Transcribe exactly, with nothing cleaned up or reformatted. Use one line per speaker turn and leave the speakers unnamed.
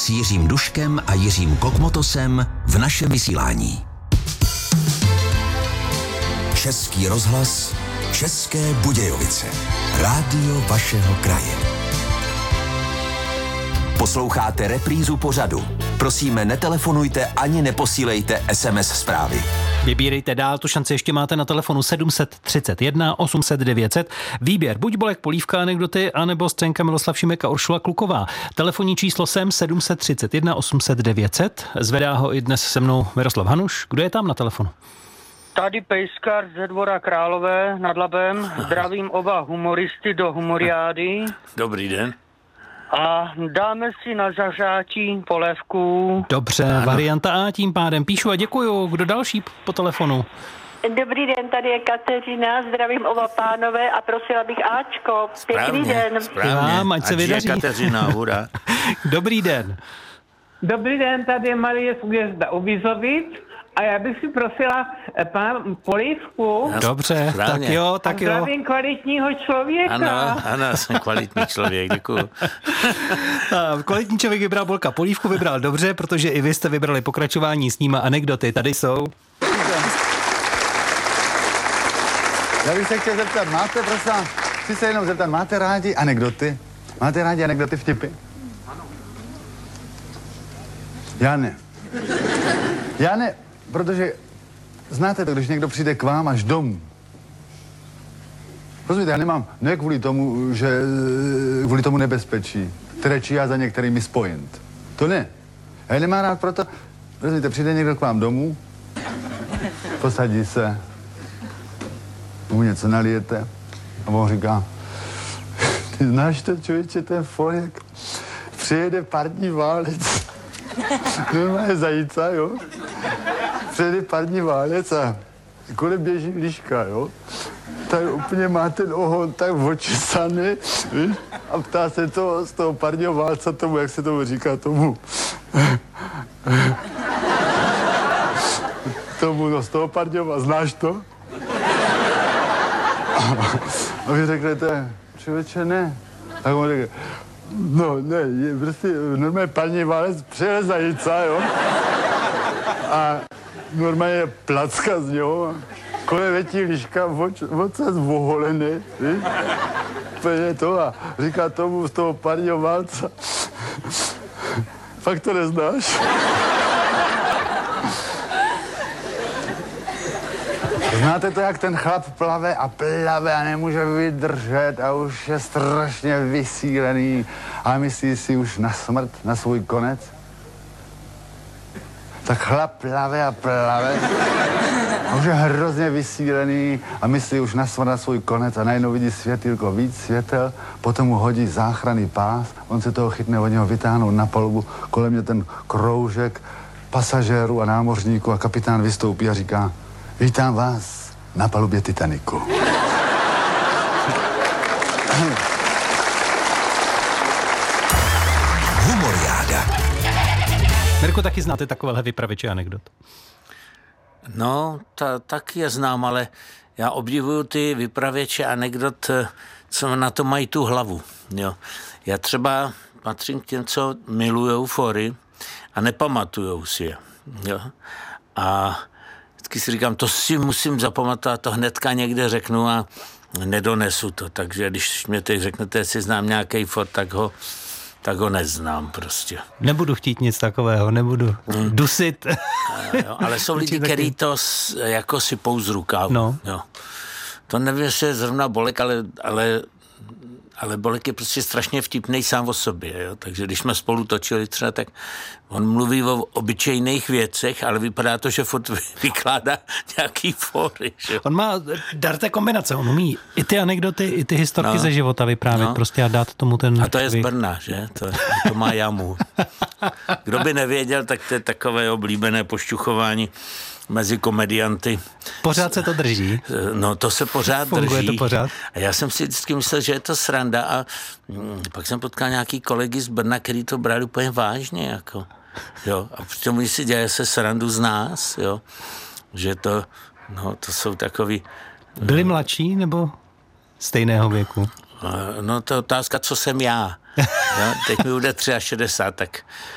s Jiřím Duškem a Jiřím Kokmotosem v našem vysílání. Český rozhlas, České Budějovice. Rádio vašeho kraje. Posloucháte reprízu pořadu. Prosíme, netelefonujte ani neposílejte es em es zprávy.
Vybírejte dál, tu šanci ještě máte na telefonu sedm tři jedna osm set devět set. Výběr buď Bolek Polívka anekdoty, anebo Střenka Miloslav Šimek a Uršula Kluková. Telefonní číslo sem sedm tři jedna osm set devět set. Zvedá ho i dnes se mnou Miroslav Hanuš. Kdo je tam na telefonu?
Tady Pejskar ze Dvora Králové nad Labem. Zdravím oba humoristy do Humoriády.
Dobrý den.
A dáme si na zařátí polévku.
Dobře, ano. Varianta A tím pádem. Píšu a děkuju. Kdo další po telefonu?
Dobrý den, tady je Kateřina, zdravím oba pánové a prosila bych Ačko. Pěkný
Správně,
den.
Správně,
vám, ať se vydaří.
Kateřina, hurá.
Dobrý den.
Dobrý den, tady je Marie z Uvězda u Bizovic a já bych si prosila pán Polívku.
Dobře,
Správně.
tak jo, tak jo.
Zdravím kvalitního člověka.
Ano, ano, jsem kvalitní člověk, děkuju.
Kvalitní člověk vybral Bolka Polívku, vybral dobře, protože i vy jste vybrali pokračování s nima anekdoty. Tady jsou.
Já bych se chtěl zeptat, máte, prosím, chci se jenom zeptat, máte rádi anekdoty? Máte rádi anekdoty, vtipy? Ano. Já ne. Já ne, protože znáte to, když někdo přijde k vám až domů. Rozumíte, já nemám, ne kvůli tomu, že kvůli tomu nebezpečí, které číhá za některými spojent. To ne. Já je nemám rád proto, rozumíte, přijde někdo k vám domů, posadí se, mu něco nalijete a on říká, ty znáš to, člověče, ten Folek, přijede parní válec. Normálně zajíca, jo. Přijede parní válec a kolem běží liška, jo. Tak úplně má ten ohon tak očesaný, víš? A ptá se to z toho parního válca tomu, jak se tomu říká, tomu. tomu, no z toho parního válca, znáš to? A vy řeknete, člověče, ne. Tak on řekne, no ne, je prostě normálně parní válec přijede zajíca, jo. A normálně placka z něho. Kolem letí liška, ocas voholený, víš? Úplně to a říká tomu z toho parního válca. Fakt to neznáš? Znáte to, jak ten chlap plave a plave a nemůže vydržet a už je strašně vysílený a myslí si už na smrt, na svůj konec? Tak chlap plave a plave a už je hrozně vysílený a myslí už na smrt, na svůj konec a najednou vidí světýlko, víc světel, potom mu hodí záchranný pás, on se toho chytne, od něho vytáhnou na palubu, kolem mě ten kroužek pasažérů a námořníků a kapitán vystoupí a říká, vítám vás na palubě Titaniku.
Humoriáda.
Mirko, taky znáte takovéhle vypravěče anekdot?
No, ta, tak je znám, ale já obdivuju ty vypravěče anekdot, co na to mají tu hlavu. Jo. Já třeba patřím k těm, co milujou fory a nepamatujou si je. Jo. A vždycky si říkám, to si musím zapamatovat, to hnedka někde řeknu a nedonesu to. Takže když mě teď řeknete, jestli znám nějaký for, tak ho, tak ho neznám prostě.
Nebudu chtít nic takového, nebudu hmm. dusit.
Jo, ale jsou lidi, kteří to jako si pou z rukávu.
No.
Jo. To nevím, jestli je zrovna Bolek, ale, ale, ale Bolek je prostě strašně vtipnej sám o sobě. Jo. Takže když jsme spolu točili třeba, tak on mluví o obyčejných věcech, ale vypadá to, že furt vykládá nějaký fory. Že?
On má dar té kombinace, on umí i ty anekdoty, i ty historky no. ze života vyprávět
no.
prostě a dát tomu ten...
A to je z Brna, že? To, to má jamu. Kdo by nevěděl, tak to je takové oblíbené pošťuchování mezi komedianty.
Pořád se to drží?
No, to se pořád
Funguje
drží.
to pořád?
A já jsem si vždycky myslel, že je to sranda a hm, pak jsem potkal nějaký kolegy z Brna, který to brali úplně vážně, jako. Jo, a přitom oni si dělají se srandu z nás, jo. Že to, no, to jsou takový...
Byli mladší nebo stejného věku?
No, to je otázka, co jsem já. Jo, teď mi bude šedesát tři, tak